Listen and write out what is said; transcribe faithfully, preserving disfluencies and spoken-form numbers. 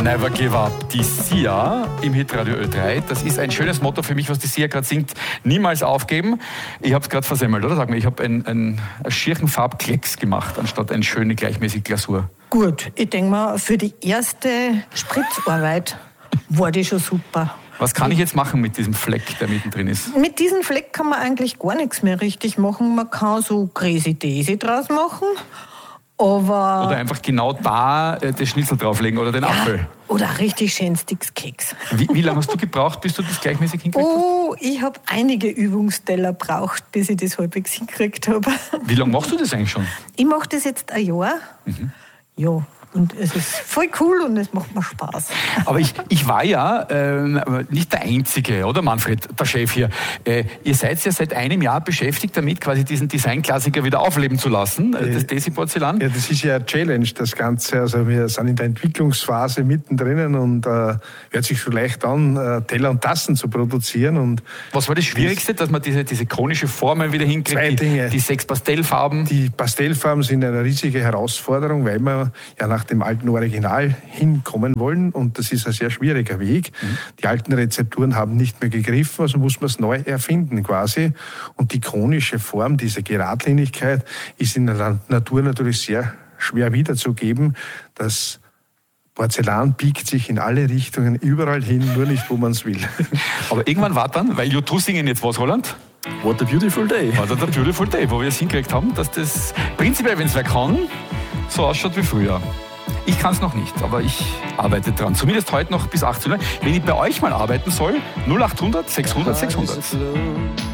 Never give up. Die Sia im Hitradio Ö drei. Das ist ein schönes Motto für mich, was die Sia gerade singt. Niemals aufgeben. Ich habe es gerade versemmelt, oder? Sag mal, ich habe einen ein schierchen Farbklecks gemacht, anstatt eine schöne gleichmäßige Glasur. Gut, ich denke mal, für die erste Spritzarbeit war die schon super. Was kann ich jetzt machen mit diesem Fleck, der mittendrin ist? Mit diesem Fleck kann man eigentlich gar nichts mehr richtig machen. Man kann so Crazy Daisy draus machen. Aber oder einfach genau da äh, das Schnitzel drauflegen oder den ja, Apfel. Oder richtig schön Sticks-Keks. Wie, wie lange hast du gebraucht, bis du das gleichmäßig hingekriegt hast? Oh, ich habe einige Übungsteller gebraucht, bis ich das halbwegs hingekriegt habe. Wie lange machst du das eigentlich schon? Ich mache das jetzt ein Jahr. Mhm. Ja. Und es ist voll cool und es macht mir Spaß. Aber ich, ich war ja äh, nicht der Einzige, oder Manfred, der Chef hier. Äh, ihr seid ja seit einem Jahr beschäftigt damit, quasi diesen Designklassiker wieder aufleben zu lassen, äh, das Desi-Porzellan. Ja, das ist ja eine Challenge, das Ganze. Also wir sind in der Entwicklungsphase mittendrin und äh, hört sich so leicht an, äh, Teller und Tassen zu produzieren. Und was war das Schwierigste, dass man diese, diese konische Formen wieder hinkriegt? Zwei Dinge. Die, die sechs Pastellfarben. Die Pastellfarben sind eine riesige Herausforderung, weil man ja nach dem alten Original hinkommen wollen und das ist ein sehr schwieriger Weg. Mhm. Die alten Rezepturen haben nicht mehr gegriffen, also muss man es neu erfinden quasi. Und die konische Form, diese Geradlinigkeit, ist in der Natur natürlich sehr schwer wiederzugeben. Das Porzellan biegt sich in alle Richtungen, überall hin, nur nicht, wo man es will. Aber irgendwann war dann, weil U zwei singen jetzt was, Roland? What a beautiful day. What a beautiful day, wo wir es hingekriegt haben, dass das prinzipiell, wenn es wer kann, so ausschaut wie früher. Ich kann es noch nicht, aber ich arbeite dran. Zumindest heute noch bis achtzehn Uhr. Wenn ich bei euch mal arbeiten soll, null acht hundert sechshundert sechshundert.